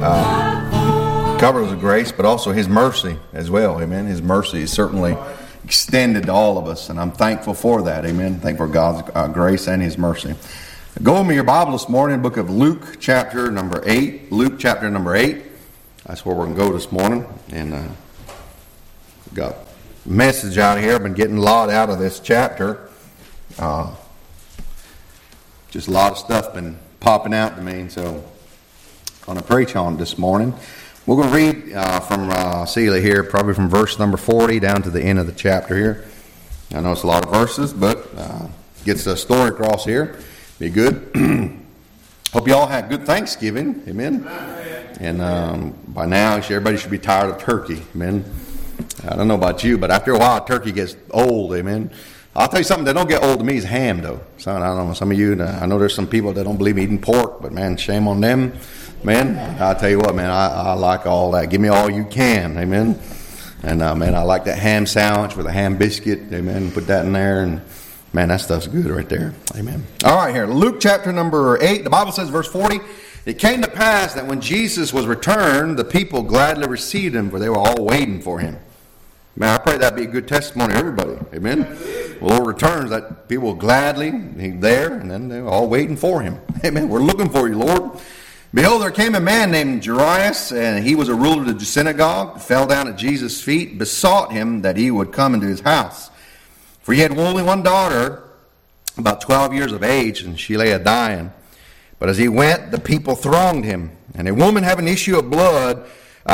Covers of grace, but also His mercy as well. Amen. His mercy is certainly extended to all of us, and I'm thankful for that. Amen. Thankful for God's grace and His mercy. Go with me your Bible this morning, book of Luke, chapter number 8. Luke, chapter number 8. That's where we're going to go this morning. And got a message out here. I've been getting a lot out of this chapter. Just a lot of stuff been popping out to me, and so I'm going to preach on it this morning. We're going to read from Selah here, probably from verse number 40 down to the end of the chapter here. I know it's a lot of verses, but gets the story across here. Be good. Hope you all had good Thanksgiving. Amen. And by now, everybody should be tired of turkey. Amen. I don't know about you, but after a while, turkey gets old. Amen. I'll tell you something that don't get old to me is ham, though. So, I don't know, some of you, I know there's some people that don't believe eating pork, but man, shame on them. Man, I'll tell you what, man, I like all that. Give me all you can, amen. And man, I like that ham sandwich with a ham biscuit, amen. Put that in there, and man, that stuff's good right there, amen. All right, here, Luke chapter number 8, the Bible says, verse 40, it came to pass that when Jesus was returned, the people gladly received him, for they were all waiting for him. Man, I pray that be a good testimony to everybody, amen. Well, Lord returns, that people will gladly be there, and then they're all waiting for him, amen. We're looking for you, Lord. Behold, there came a man named Jairus, and he was a ruler of the synagogue, fell down at Jesus' feet, besought him that he would come into his house. For he had only one daughter, about 12 years of age, and she lay a-dying. But as he went, the people thronged him. And a woman having issue of blood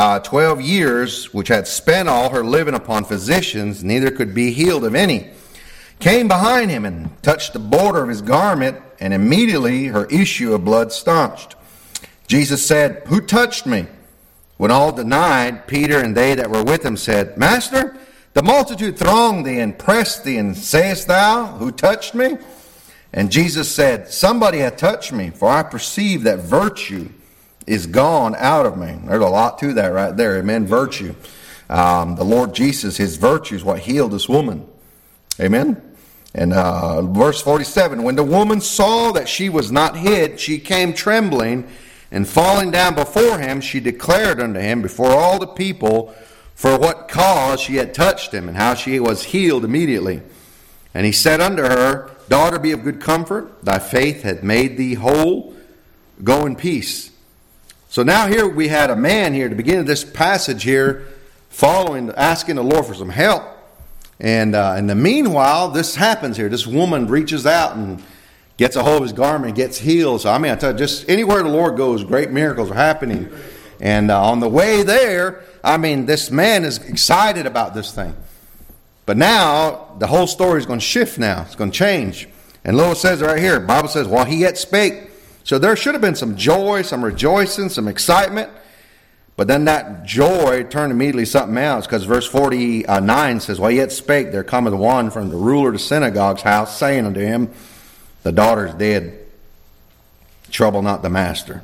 12 years, which had spent all her living upon physicians, neither could be healed of any, came behind him and touched the border of his garment, and immediately her issue of blood staunched. Jesus said, "Who touched me?" When all denied, Peter and they that were with him said, "Master, the multitude thronged thee and pressed thee, and sayest thou, Who touched me?" And Jesus said, "Somebody hath touched me, for I perceive that virtue is gone out of me." There's a lot to that right there, amen, virtue. The Lord Jesus, his virtue is what healed this woman, amen. And verse 47, when the woman saw that she was not hid, she came trembling, and falling down before him, she declared unto him before all the people for what cause she had touched him, and how she was healed immediately. And he said unto her, "Daughter, be of good comfort. Thy faith hath made thee whole. Go in peace." So now here we had a man here, at the beginning of this passage here, asking the Lord for some help. And in the meanwhile, this happens here. This woman reaches out and gets a hold of his garment and gets healed. So, I mean, I tell you, just anywhere the Lord goes, great miracles are happening. And on the way there, I mean, this man is excited about this thing. But now, the whole story is going to shift now. It's going to change. And look, it says right here, the Bible says, while he yet spake. So there should have been some joy, some rejoicing, some excitement. But then that joy turned immediately something else, because verse 49 says, while he yet spake, there cometh one from the ruler of the synagogue's house, saying unto him, the daughter's dead. Trouble not the master.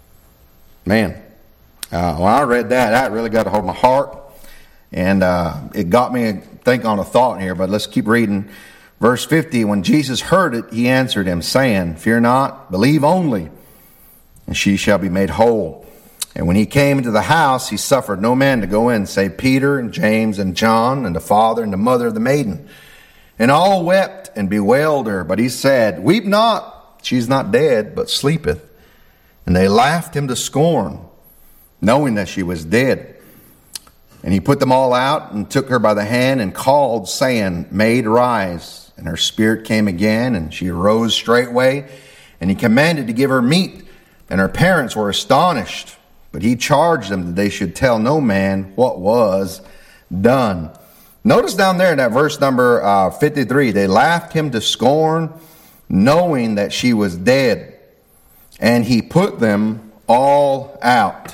Man, when I read that, that really got a hold of my heart. And it got me to think on a thought here, but let's keep reading. Verse 50, when Jesus heard it, he answered him, saying, Fear not, believe only, and she shall be made whole. And when he came into the house, he suffered no man to go in, save Peter and James and John, and the father and the mother of the maiden. And all wept and bewailed her. But he said, Weep not, she is not dead, but sleepeth. And they laughed him to scorn, knowing that she was dead. And he put them all out, and took her by the hand, and called, saying, Maid, rise. And her spirit came again, and she arose straightway. And he commanded to give her meat. And her parents were astonished. But he charged them that they should tell no man what was done. Notice down there in that verse number 53, they laughed him to scorn, knowing that she was dead. And he put them all out.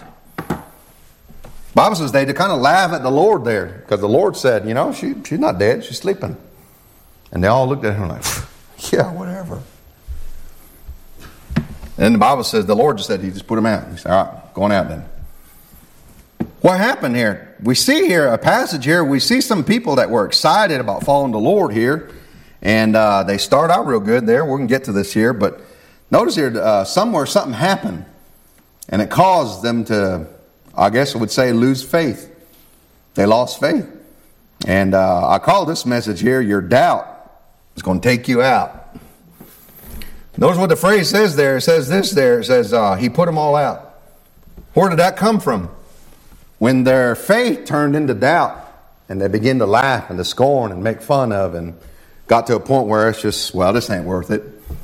Bible says they kind of laugh at the Lord there, because the Lord said, you know, she's not dead, she's sleeping. And they all looked at him like, yeah, whatever. And the Bible says the Lord just said, he just put them out. He said, all right, going out then. What happened here? We see here a passage here. We see some people that were excited about following the Lord here. And they start out real good there. We're going to get to this here. But notice here, somewhere something happened. And it caused them to, I guess I would say, lose faith. They lost faith. And I call this message here, your doubt is going to take you out. Notice what the phrase says there. It says this there. It says, he put them all out. Where did that come from? When their faith turned into doubt, and they began to laugh and to scorn and make fun of, and got to a point where it's just, well, this ain't worth it.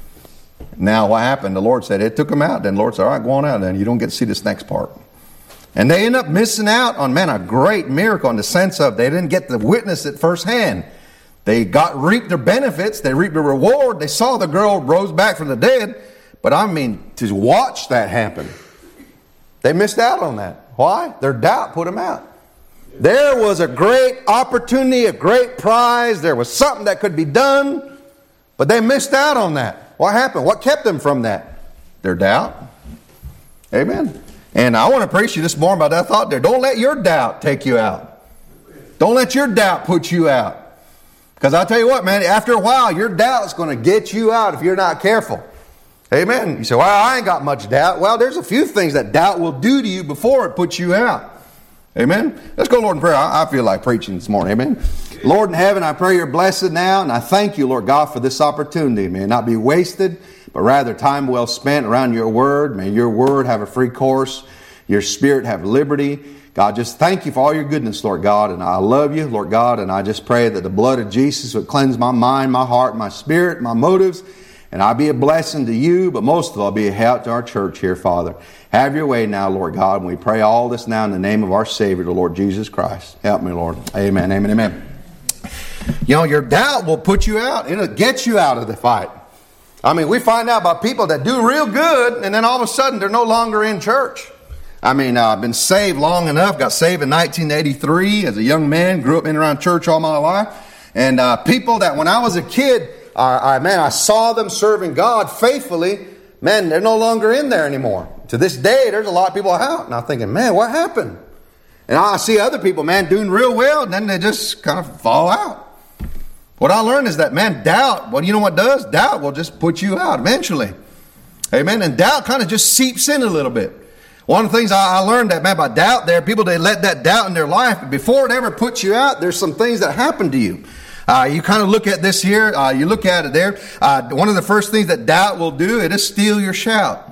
Now what happened? The Lord said, it took them out. Then the Lord said, all right, go on out then. You don't get to see this next part. And they end up missing out on, man, a great miracle in the sense of they didn't get to witness it firsthand. They reaped their benefits. They reaped the reward. They saw the girl rose back from the dead. But I mean, to watch that happen, they missed out on that. Why? Their doubt put them out. There was a great opportunity, a great prize. There was something that could be done, but they missed out on that. What happened? What kept them from that? Their doubt. Amen. And I want to preach to you this morning about that thought there. Don't let your doubt take you out. Don't let your doubt put you out. Because I'll tell you what, man, after a while, your doubt is going to get you out if you're not careful. Amen. You say, well, I ain't got much doubt. Well, there's a few things that doubt will do to you before it puts you out. Amen. Let's go, Lord, in prayer. I feel like preaching this morning. Amen. Lord in heaven, I pray you're blessed now, and I thank you, Lord God, for this opportunity. May it not be wasted, but rather time well spent around your word. May your word have a free course, your spirit have liberty. God, just thank you for all your goodness, Lord God, and I love you, Lord God, and I just pray that the blood of Jesus would cleanse my mind, my heart, my spirit, my motives, and I'll be a blessing to you, but most of all, I'll be a help to our church here, Father. Have your way now, Lord God, and we pray all this now in the name of our Savior, the Lord Jesus Christ. Help me, Lord. Amen, amen, amen. You know, your doubt will put you out. It'll get you out of the fight. I mean, we find out about people that do real good, and then all of a sudden they're no longer in church. I mean, I've been saved long enough. Got saved in 1983 as a young man. Grew up in and around church all my life. And people that when I was a kid, I saw them serving God faithfully. Man, they're no longer in there anymore. To this day, there's a lot of people out. And I'm thinking, man, what happened? And I see other people, man, doing real well, and then they just kind of fall out. What I learned is that, man, doubt, well, you know what does? Doubt will just put you out eventually. Amen. And doubt kind of just seeps in a little bit. One of the things I learned that, man, about doubt there, people, they let that doubt in their life. But before it ever puts you out, there's some things that happen to you. You kind of look at this here. You look at it there. One of the first things that doubt will do, it is steal your shout.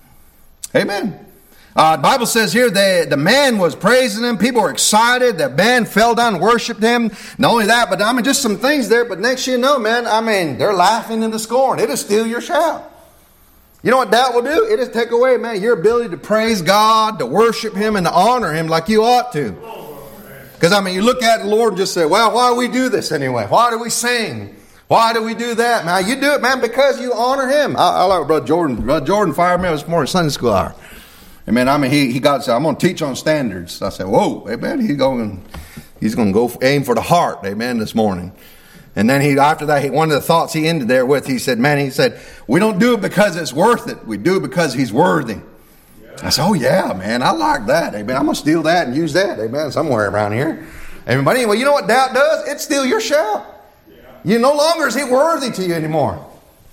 Amen. The Bible says here the man was praising him. People were excited. The man fell down and worshiped him. Not only that, but I mean, just some things there. But next you know, man, I mean, they're laughing and scorn. It'll steal your shout. You know what doubt will do? It'll take away, man, your ability to praise God, to worship him, and to honor him like you ought to. Because, I mean, you look at the Lord and just say, well, why do we do this anyway? Why do we sing? Why do we do that? Man, you do it, man, because you honor him. I like Brother Jordan. Brother Jordan fired me this morning, Sunday school hour. And, man, I mean, he got said, I'm going to teach on standards. I said, whoa, amen. He's going to go aim for the heart, amen, this morning. And then after that, one of the thoughts he ended there with, he said, we don't do it because it's worth it. We do it because he's worthy. Yeah. I said, oh yeah, man, I like that. Amen. I'm going to steal that and use that. Amen. Somewhere around here. Amen. But anyway, you know what doubt does? It steals your shout. Yeah. You no longer is he worthy to you anymore.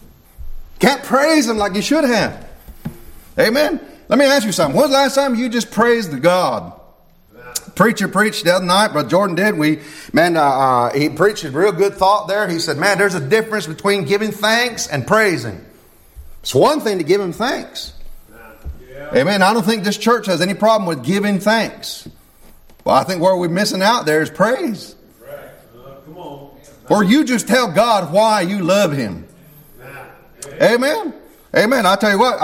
Can't praise him like you should have. Amen. Let me ask you something. When's the last time you just praised God? Preacher preached the other night, Brother Jordan did. He preached a real good thought there. He said, man, there's a difference between giving thanks and praising. It's one thing to give him thanks. Yeah. Amen. I don't think this church has any problem with giving thanks. Well, I think where we're missing out there is praise. Right. Come on. Or you just tell God why you love him. Amen. Amen. I tell you what,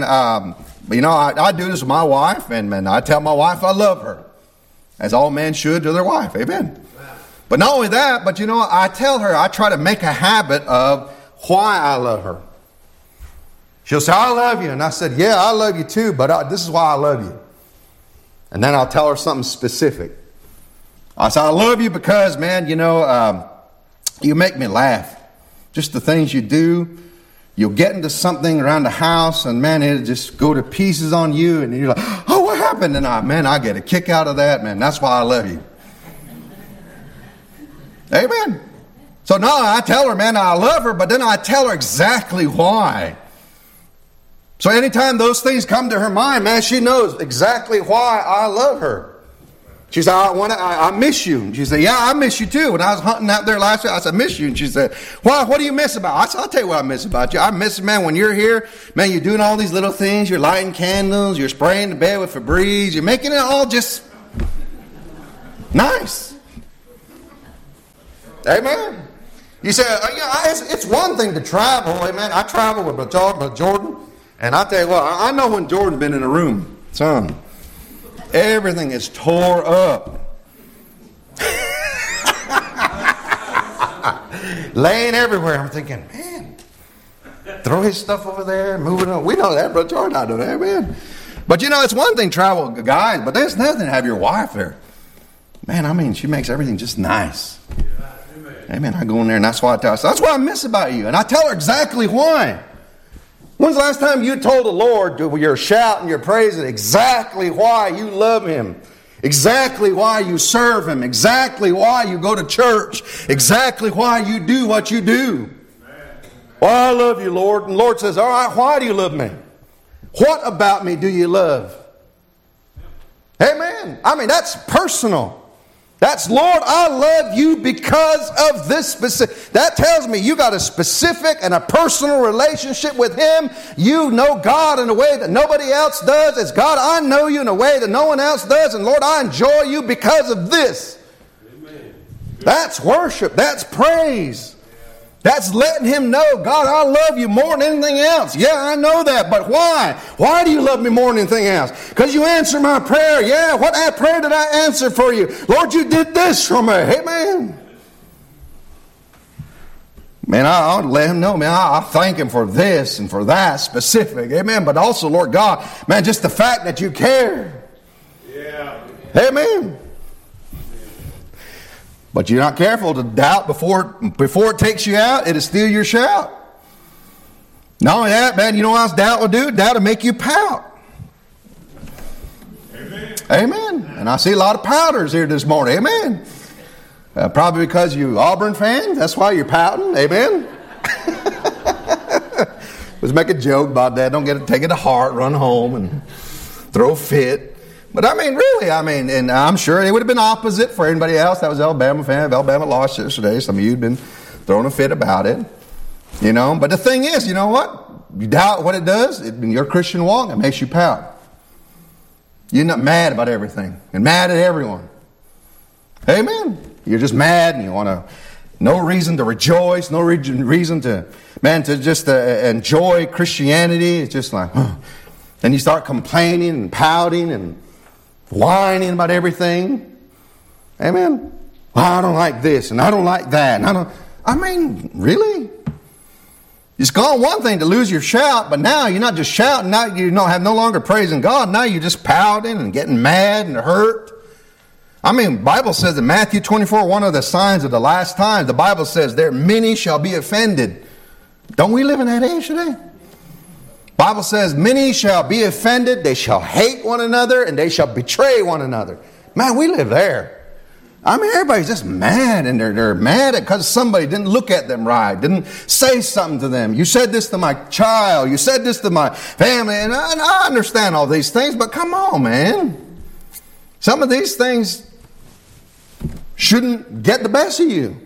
I do this with my wife, and man, I tell my wife I love her. As all men should to their wife. Amen. But not only that, but you know, I tell her, I try to make a habit of why I love her. She'll say, I love you. And I said, yeah, I love you too, but this is why I love you. And then I'll tell her something specific. I say, I love you because, man, you know, you make me laugh. Just the things you do. You'll get into something around the house and, man, it'll just go to pieces on you. And you're like, oh, what happened? And I get a kick out of that, man. That's why I love you. Amen. So now I tell her, man, I love her, but then I tell her exactly why. So anytime those things come to her mind, man, she knows exactly why I love her. She said, I miss you. And she said, yeah, I miss you too. When I was hunting out there last year, I said, I miss you. And she said, why? What do you miss about? I said, I'll tell you what I miss about you. I miss, man, when you're here, man, you're doing all these little things. You're lighting candles. You're spraying the bed with Febreze. You're making it all just nice. Amen. You say, it's one thing to travel. Amen. I travel with Jordan. And I tell you what, I know when Jordan's been in a room, son, everything is tore up. Laying everywhere. I'm thinking, man, throw his stuff over there, move it on. We know that, Brother Jordan, I know that, man. But you know, it's one thing travel with guys, but there's nothing to have your wife there. Man, I mean, she makes everything just nice. Amen. I go in there and that's why I tell her. That's what I miss about you. And I tell her exactly why. When's the last time you told the Lord your shout and your praise exactly why you love Him? Exactly why you serve Him? Exactly why you go to church? Exactly why you do what you do? Well, I love you, Lord. And the Lord says, all right, why do you love me? What about me do you love? Amen. I mean, that's personal. That's, Lord, I love you because of this specific. That tells me you got a specific and a personal relationship with Him. You know God in a way that nobody else does. It's God, I know you in a way that no one else does. And Lord, I enjoy you because of this. Amen. That's worship. That's praise. That's letting Him know, God, I love you more than anything else. Yeah, I know that, but why? Why do you love me more than anything else? Because you answer my prayer. Yeah, what prayer did I answer for you? Lord, you did this for me. Amen. Man, I'll let Him know, man, I thank Him for this and for that specific. Amen. But also, Lord God, man, just the fact that you care. Yeah. Amen. But you're not careful to doubt before it takes you out, it'll steal your shout. Not only that, man, you know what else doubt will do? Doubt will make you pout. Amen. Amen. And I see a lot of pouters here this morning. Amen. Probably because you Auburn fans. That's why you're pouting. Amen. Let's make a joke about that. Don't take it to heart. Run home and throw a fit. But I mean, really, and I'm sure it would have been opposite for anybody else that was an Alabama fan. If Alabama lost yesterday, some of you had been throwing a fit about it. You know, but the thing is, you know what? You doubt what it does. In your Christian walk, it makes you pout. You're not mad about everything and mad at everyone. Amen. You're just mad and you want to, no reason to rejoice, no reason to just enjoy Christianity. It's just like, then you start complaining and pouting and whining about everything. Amen. Well, I don't like this and I don't like that. And really? It's gone one thing to lose your shout, but now you're not just shouting. Now you don't have no longer praising God. Now you're just pouting and getting mad and hurt. The Bible says in Matthew 24, one of the signs of the last times, the Bible says there many shall be offended. Don't we live in that age today? Bible says, many shall be offended, they shall hate one another, and they shall betray one another. Man, we live there. Everybody's just mad, and they're mad because somebody didn't look at them right, didn't say something to them. You said this to my child, you said this to my family, and I understand all these things, but come on, man. Some of these things shouldn't get the best of you.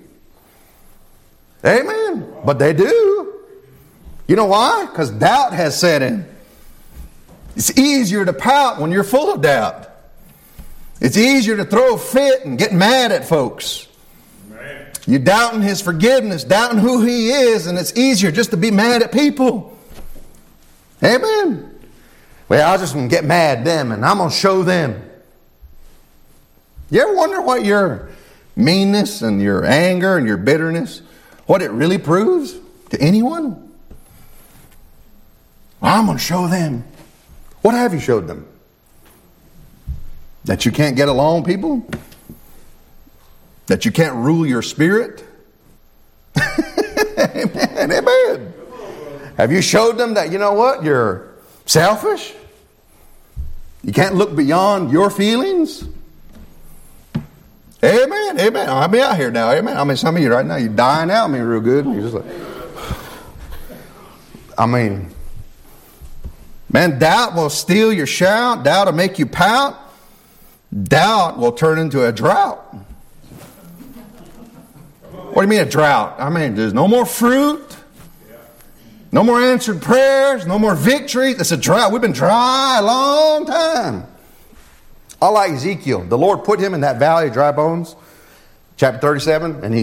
Amen. But they do. You know why? Because doubt has set in. It's easier to pout when you're full of doubt. It's easier to throw a fit and get mad at folks. Amen. You're doubting His forgiveness, doubting who He is, and it's easier just to be mad at people. Amen. Well, I'll just get mad at them and I'm going to show them. You ever wonder what your meanness and your anger and your bitterness, what it really proves to anyone? I'm going to show them. What have you showed them? That you can't get along, people? That you can't rule your spirit? Amen, amen. Have you showed them that, you know what, you're selfish? You can't look beyond your feelings? Amen, amen. I'll be out here now, amen. Some of you right now, you're dying out real good. And you're just like, Man, doubt will steal your shout. Doubt will make you pout. Doubt will turn into a drought. What do you mean a drought? I mean, there's no more fruit. No more answered prayers. No more victory. It's a drought. We've been dry a long time. I like Ezekiel. The Lord put him in that valley of dry bones. Chapter 37. And he